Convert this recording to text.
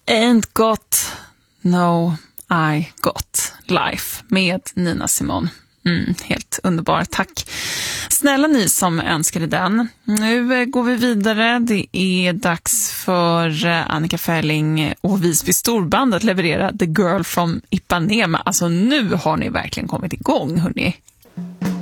Ain't got no I got life med Nina Simone. Helt underbar, tack. Snälla ni som önskade den. Nu går vi vidare. Det är dags för Annika Fälling och Visby Storband att leverera The Girl from Ipanema. Alltså nu har ni verkligen kommit igång, hörni.